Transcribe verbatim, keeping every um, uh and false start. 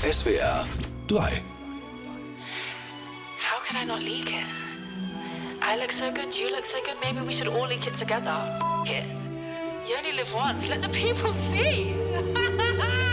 S W R drei. How could I not leak it? I look so good, you look so good, maybe we should all leak it together. F it. You only live once, let the people see.